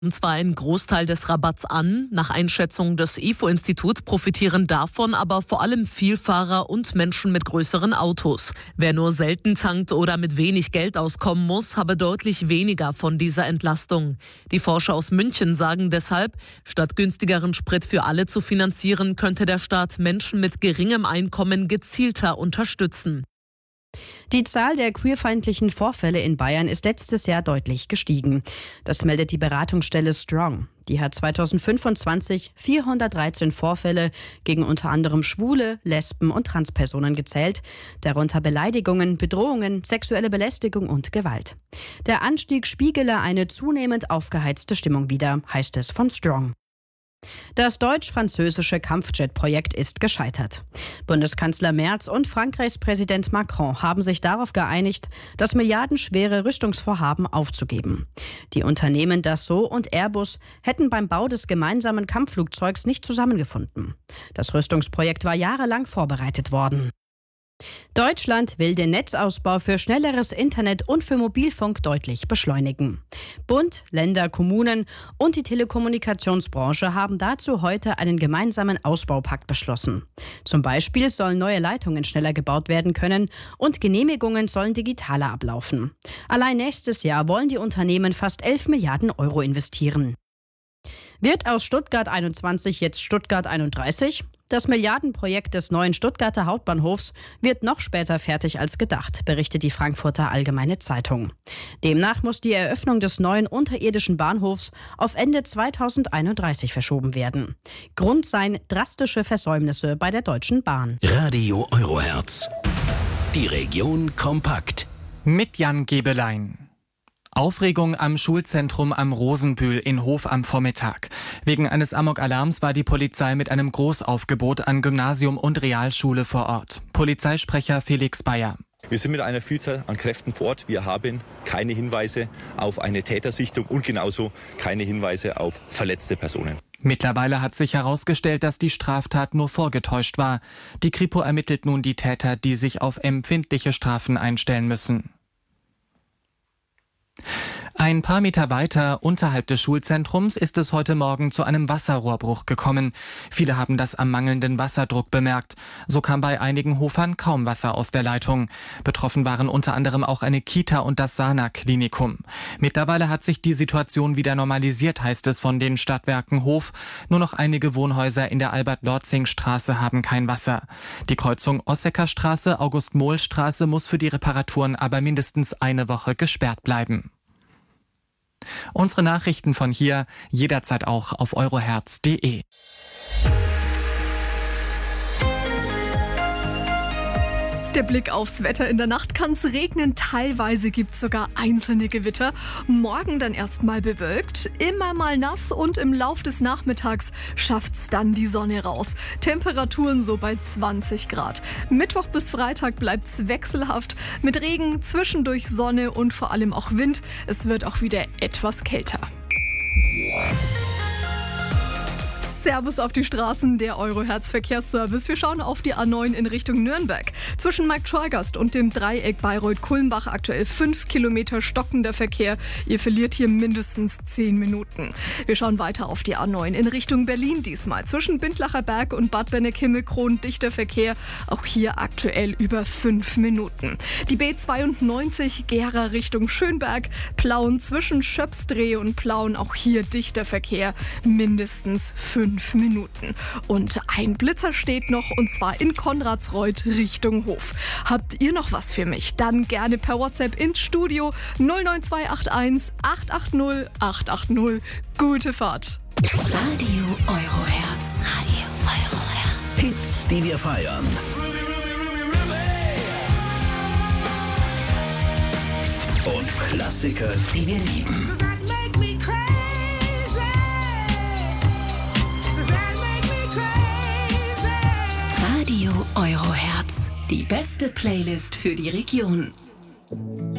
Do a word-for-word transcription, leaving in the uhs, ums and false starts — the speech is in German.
zwar einen Großteil des Rabatts an. Nach Einschätzung des I F O-Instituts profitieren davon aber vor allem Vielfahrer und Menschen mit größeren Autos. Wer nur selten tankt oder mit wenig Geld auskommen muss, habe deutlich weniger von dieser Entlastung. Die Forscher aus München sagen deshalb, statt günstigeren Sprit für alle zu finanzieren, könnte der Staat Menschen mit geringem Einkommen gezielter unterstützen. Die Zahl der queerfeindlichen Vorfälle in Bayern ist letztes Jahr deutlich gestiegen. Das meldet die Beratungsstelle Strong. Die hat zweitausendfünfundzwanzig vierhundertdreizehn Vorfälle gegen unter anderem Schwule, Lesben und Transpersonen gezählt, darunter Beleidigungen, Bedrohungen, sexuelle Belästigung und Gewalt. Der Anstieg spiegele eine zunehmend aufgeheizte Stimmung wider, heißt es von Strong. Das deutsch-französische Kampfjet-Projekt ist gescheitert. Bundeskanzler Merz und Frankreichs Präsident Macron haben sich darauf geeinigt, das milliardenschwere Rüstungsvorhaben aufzugeben. Die Unternehmen Dassault und Airbus hätten beim Bau des gemeinsamen Kampfflugzeugs nicht zusammengefunden. Das Rüstungsprojekt war jahrelang vorbereitet worden. Deutschland will den Netzausbau für schnelleres Internet und für Mobilfunk deutlich beschleunigen. Bund, Länder, Kommunen und die Telekommunikationsbranche haben dazu heute einen gemeinsamen Ausbaupakt beschlossen. Zum Beispiel sollen neue Leitungen schneller gebaut werden können und Genehmigungen sollen digitaler ablaufen. Allein nächstes Jahr wollen die Unternehmen fast elf Milliarden Euro investieren. Wird aus Stuttgart einundzwanzig jetzt Stuttgart einunddreißig? Das Milliardenprojekt des neuen Stuttgarter Hauptbahnhofs wird noch später fertig als gedacht, berichtet die Frankfurter Allgemeine Zeitung. Demnach muss die Eröffnung des neuen unterirdischen Bahnhofs auf Ende zweitausendeinunddreißig verschoben werden. Grund seien drastische Versäumnisse bei der Deutschen Bahn. Radio Eurohertz. Die Region kompakt. Mit Jan Gebelein. Aufregung am Schulzentrum am Rosenbühl in Hof am Vormittag. Wegen eines Amok-Alarms war die Polizei mit einem Großaufgebot an Gymnasium und Realschule vor Ort. Polizeisprecher Felix Bayer. Wir sind mit einer Vielzahl an Kräften vor Ort. Wir haben keine Hinweise auf eine Tätersichtung und genauso keine Hinweise auf verletzte Personen. Mittlerweile hat sich herausgestellt, dass die Straftat nur vorgetäuscht war. Die Kripo ermittelt nun die Täter, die sich auf empfindliche Strafen einstellen müssen. Ein paar Meter weiter unterhalb des Schulzentrums ist es heute Morgen zu einem Wasserrohrbruch gekommen. Viele haben das am mangelnden Wasserdruck bemerkt. So kam bei einigen Hofern kaum Wasser aus der Leitung. Betroffen waren unter anderem auch eine Kita und das Sana-Klinikum. Mittlerweile hat sich die Situation wieder normalisiert, heißt es von den Stadtwerken Hof. Nur noch einige Wohnhäuser in der Albert-Lorzing-Straße haben kein Wasser. Die Kreuzung Ossecker-Straße, August-Mohl-Straße muss für die Reparaturen aber mindestens eine Woche gesperrt bleiben. Unsere Nachrichten von hier jederzeit auch auf eurohertz punkt de. Der Blick aufs Wetter. In der Nacht kann es regnen, teilweise gibt es sogar einzelne Gewitter. Morgen dann erstmal bewölkt, immer mal nass und im Lauf des Nachmittags schafft es dann die Sonne raus. Temperaturen so bei zwanzig Grad. Mittwoch bis Freitag bleibt es wechselhaft mit Regen, zwischendurch Sonne und vor allem auch Wind. Es wird auch wieder etwas kälter. Servus auf die Straßen, der Eurohertz Verkehrsservice. Wir schauen auf die A neun in Richtung Nürnberg. Zwischen Marktschorgast und dem Dreieck Bayreuth-Kulmbach aktuell fünf Kilometer stockender Verkehr. Ihr verliert hier mindestens zehn Minuten. Wir schauen weiter auf die A neun in Richtung Berlin diesmal. Zwischen Bindlacher Berg und Bad Benneck-Himmelkron dichter Verkehr. Auch hier aktuell über fünf Minuten. Die B zweiundneunzig Gera Richtung Schönberg. Plauen zwischen Schöpsdreh und Plauen. Auch hier dichter Verkehr. Mindestens fünf Minuten. Und ein Blitzer steht noch, und zwar in Konradsreuth Richtung Hof. Habt ihr noch was für mich? Dann gerne per WhatsApp ins Studio null neun zwei acht eins acht acht null acht acht null. Gute Fahrt. Radio Eurohertz. Radio Eurohertz. Hits, die wir feiern. Und Klassiker, die wir lieben. Radio Eurohertz, die beste Playlist für die Region.